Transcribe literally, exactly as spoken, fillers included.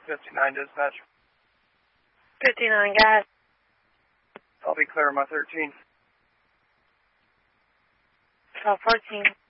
fifty-nine dispatch. fifty-nine, guys. I'll be clear on my thirteen. twelve fourteen.